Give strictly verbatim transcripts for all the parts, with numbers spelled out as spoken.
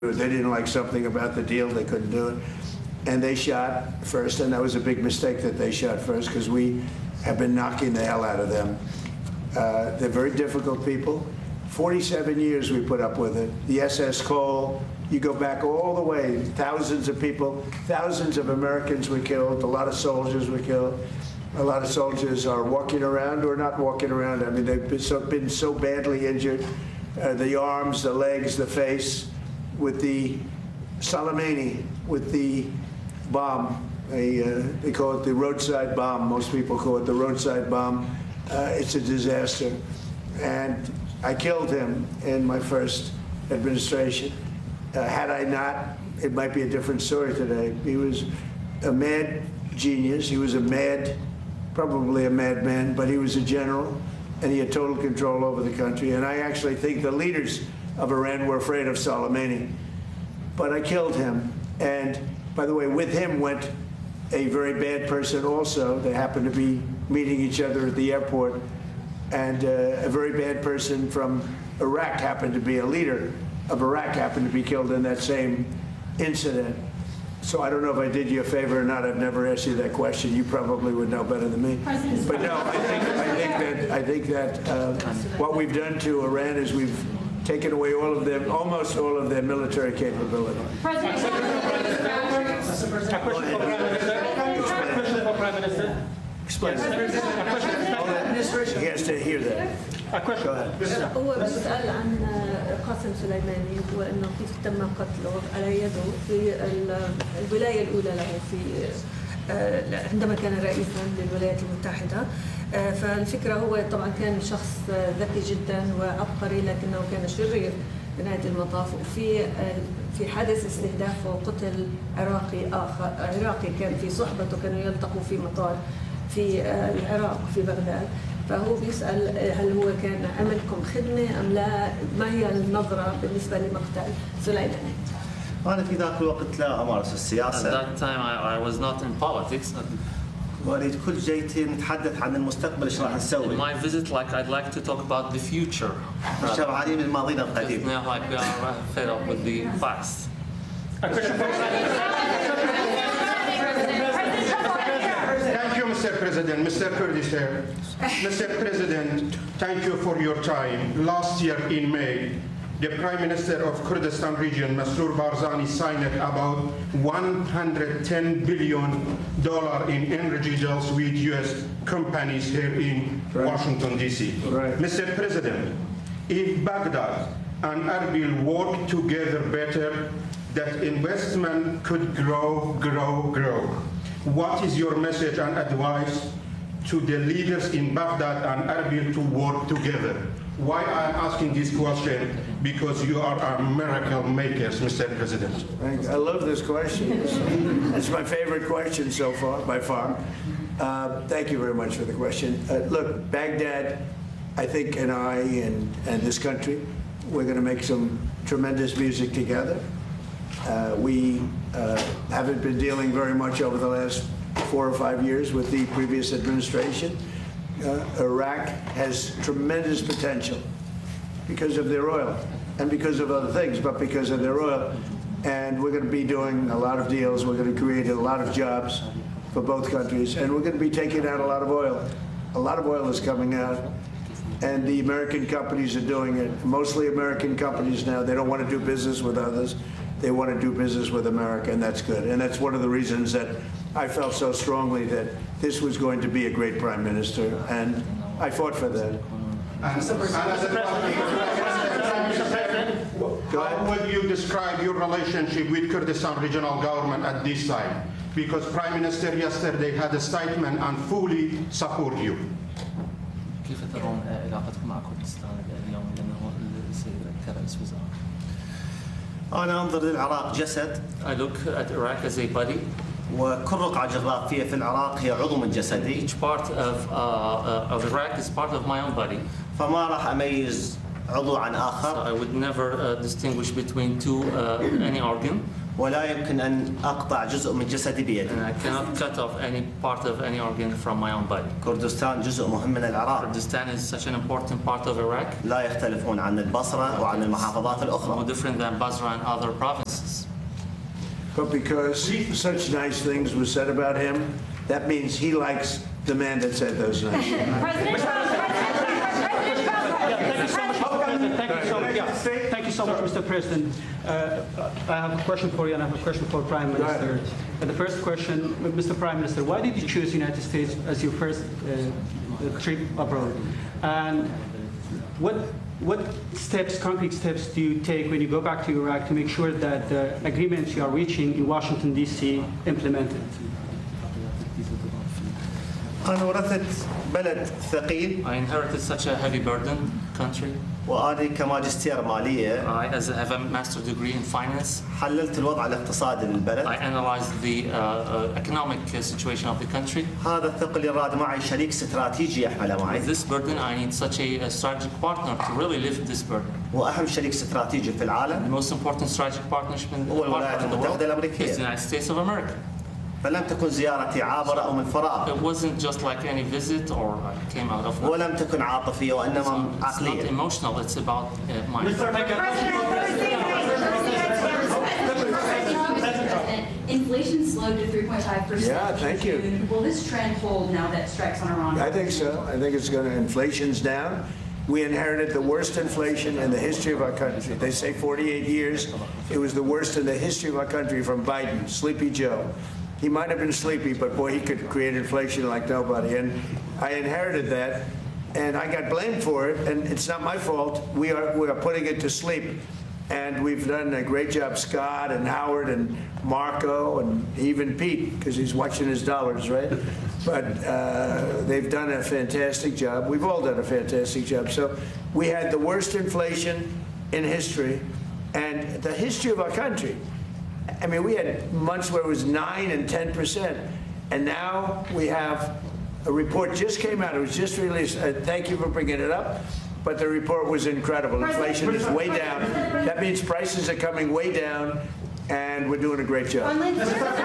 They didn't like something about the deal, they couldn't do it. And they shot first, and that was a big mistake that they shot first, because we have been knocking the hell out of them. Uh, they're very difficult people. forty-seven years we put up with it. The S S Cole, you go back all the way, thousands of people, thousands of Americans were killed, a lot of soldiers were killed. A lot of soldiers are walking around or not walking around. I mean, they've been so, been so badly injured, uh, the arms, the legs, the face, with the Soleimani, with the bomb. They, uh, they call it the roadside bomb. Most people call it the roadside bomb. Uh, it's a disaster. And I killed him in my first administration. Uh, had I not, it might be a different story today. He was a mad genius. He was a mad, probably a madman, but he was a general, and he had total control over the country. And I actually think the leaders of Iran were afraid of Soleimani. But I killed him. And by the way, with him went a very bad person also. They happened to be meeting each other at the airport. And uh, a very bad person from Iraq happened to be a leader of Iraq, happened to be killed in that same incident. So I don't know if I did you a favor or not. I've never asked you that question. You probably would know better than me. But no, I think, I think that, I think that uh, what we've done to Iran is we've taken away all of their, almost all of their military capability. President, Explain. He has to hear that. Go ahead. هو بيسأل عن قاسم سليماني وأنه كيف تم قتله على يده في الولاية الأولى له في عندما كان رئيسا للولايات المتحدة. فالفكرة هو طبعا كان شخص ذكي جدا وعبقري، لكنه كان شرير بنهاية المطاف. وفي في حادث استهداف وقتل عراقي آخر، عراقي كان في صحبته، كانوا يلتقوا في مطار في العراق في بغداد. فهو بيسأل هل هو كان عملكم خدمة أم لا؟ ما هي النظرة بالنسبة لمقتل سليماني؟ أنا في ذاك الوقت لا أمارس السياسة. At that time I, I was not in politics. وليد كل جيتي نتحدث عن المستقبل إيش راح نسوي. In my visit, like I'd like to talk about the future. شبعانين من ماضينا القديم. Now, like we are fed up with the past. Thank you, Mister President. Mister Kurdish here. Mister President, thank you for your time. Last year in May, the Prime Minister of Kurdistan region, Masroor Barzani, signed about one hundred ten billion dollars in energy deals with U S companies here in right. Washington, D C Right. Mister President, if Baghdad and Erbil work together better, that investment could grow, grow, grow. What is your message and advice to the leaders in Baghdad and Erbil to work together? Why I'm asking this question? Because you are our miracle makers, Mister President. I love this question. It's my favorite question so far, by far. Uh, thank you very much for the question. Uh, look, Baghdad, I think, and I and, and this country, we're going to make some tremendous music together. Uh, we uh, haven't been dealing very much over the last four or five years with the previous administration. Uh, Iraq has tremendous potential because of their oil and because of other things, but because of their oil. And we're going to be doing a lot of deals. We're going to create a lot of jobs for both countries, and we're going to be taking out a lot of oil. A lot of oil is coming out, and the American companies are doing it. Mostly American companies now. They don't want to do business with others. They want to do business with America, and that's good. And that's one of the reasons that I felt so strongly that this was going to be a great prime minister, and I fought for that. How would you describe your relationship with Kurdistan regional government at this time? Because Prime Minister yesterday had a statement and fully support you. كيف ترون علاقتكم مع كردستان اليوم لأنه السيد كرئيس وزراء؟ أنا أنظر للعراق جسد. I look at Iraq as a body. وكل رقعة جغرافية في العراق هي عضو من جسدي. Each part of uh, of Iraq is part of my own body. فما راح أميز عضو عن آخر. So I would never uh, distinguish between two uh, any organ. ولا يمكن أن أقطع جزء من جسدي بيدي. And I cannot cut off any part of any organ from my own body. كردستان جزء مهم من العراق. Kurdistan is such an important part of Iraq, لا يختلفون عن البصرة وعن المحافظات no الأخرى. different than Basra and other provinces. But because such nice things were said about him, that means he likes the man that said those nice things. President Trump, President Trump, President Trump. Thank you so much. Yeah, thank you so much, Mister President. Uh, I have a question for you, and I have a question for Prime Minister. Uh, the first question, Mister Prime Minister, why did you choose the United States as your first uh, trip abroad? And what what steps, concrete steps, do you take when you go back to Iraq to make sure that the agreements you are reaching in Washington D C implemented? أنا ورثت بلد ثقيل. I inherited such a heavy burden country. وأنا كماجستير مالية I, as I have a master's degree in finance, حللت الوضع الاقتصادي I للبلد. analyzed the uh, uh, economic uh, situation of the country. هذا الثقل يراد معي شريك استراتيجي يحمله معي. With this burden, I need such a, a strategic partner to really lift this burden. وأهم شريك استراتيجي في The العالم most important strategic partnership in the, هو الولايات partner in the world المتحدة الأمريكية. is the United States of America. فلم تكن زيارتي عابرة أو من فراغ. It wasn't just like any visit or I came out of. ولم تكن عاطفية وإنما It's not عقلية. emotional. It's about uh, my. Inflation slowed to three point five percent. Yeah, thank you. Will this trend hold now that strikes on Iran? I think so. I think it's going to, inflation's down. We inherited the worst inflation in the history of our country. They say forty-eight years. It was the worst in the history of our country from Biden, Sleepy Joe. He might have been sleepy, but boy, he could create inflation like nobody. And I inherited that, and I got blamed for it, and it's not my fault. We are, we are putting it to sleep. And we've done a great job, Scott and Howard and Marco and even Pete, because he's watching his dollars, right? But uh, they've done a fantastic job. We've all done a fantastic job. So we had the worst inflation in history and the history of our country. I mean, we had months where it was nine and ten percent. And now we have a report just came out. It was just released. Uh, thank you for bringing it up. But the report was incredible. Inflation is way down. That means prices are coming way down, and we're doing a great job. Remember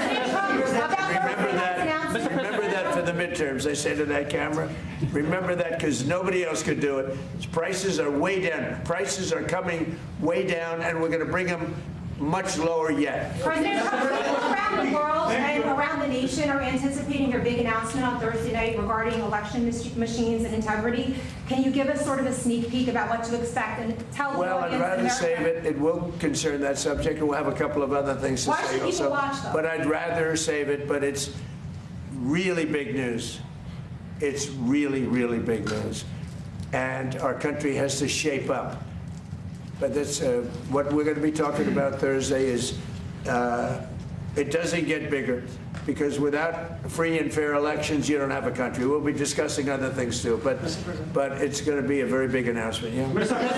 that. Remember that for the midterms. I say to that camera, remember that because nobody else could do it. Prices are way down. Prices are coming way down, and we're going to bring them much lower yet. President Trump, people around the world and around the nation are anticipating your big announcement on Thursday night regarding election machines and integrity. Can you give us sort of a sneak peek about what to expect and tell the Well, I'd audience rather in save America? it. It will concern that subject, and we'll have a couple of other things to Why say should people also. watch, though? But I'd rather save it, but it's really big news. It's really, really big news. And our country has to shape up. But that's uh, what we're going to be talking about Thursday is uh, it doesn't get bigger because without free and fair elections, you don't have a country. We'll be discussing other things too, but but it's going to be a very big announcement. Yeah.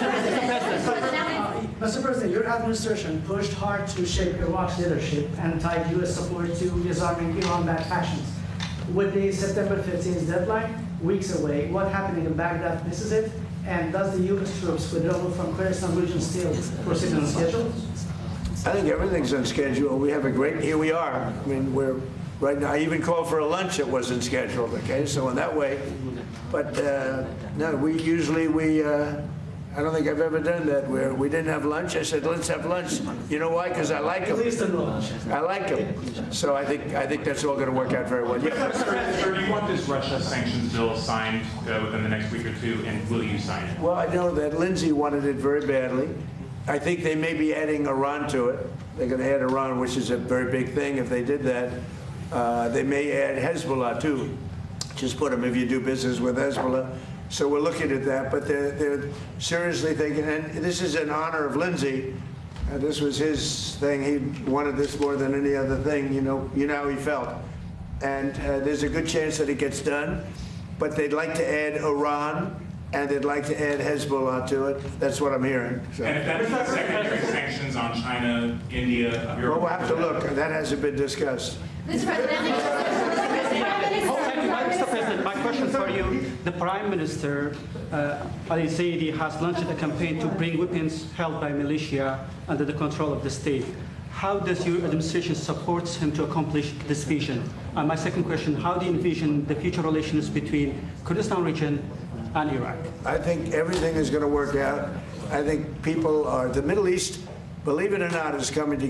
Mister President, your administration pushed hard to shape Iraq's leadership and tied U S support to disarming Iran-backed factions. With the September fifteenth deadline weeks away, what happening in Baghdad misses it? And does the U S troops withdrawal from Kurdistan region still proceed on schedule? I think everything's on schedule. We have a great, here we are. I mean, we're, right now, I even called for a lunch that wasn't scheduled, okay? So in that way, but uh, no, we usually, we, uh, I don't think I've ever done that where we didn't have lunch. I said, let's have lunch. You know why? Because I like them. At least in lunch. I like them. So I think, I think that's all going to work out very well. Yeah. Sir, do you want this Russia sanctions bill signed uh, within the next week or two, and will you sign it? Well, I know that Lindsay wanted it very badly. I think they may be adding Iran to it. They're going to add Iran, which is a very big thing. If they did that, uh, they may add Hezbollah too. Just put them if you do business with Hezbollah. So we're looking at that, but they're, they're seriously thinking, and this is in honor of Lindsay. Uh, this was his thing. He wanted this more than any other thing. You know, you know how he felt. And uh, there's a good chance that it gets done, but they'd like to add Iran, and they'd like to add Hezbollah to it. That's what I'm hearing. So. And if that means secondary sanctions on China, India, Europe... Well, we'll have to look. That hasn't been discussed. Mister President, Mister President, my question for you, the Prime Minister, uh, Ali Zaidi, has launched a campaign to bring weapons held by militia under the control of the state. how does your administration support him to accomplish this vision? And my second question, how do you envision the future relations between Kurdistan region and Iraq? I think everything is going to work out. I think people are, the Middle East, believe it or not, is coming together.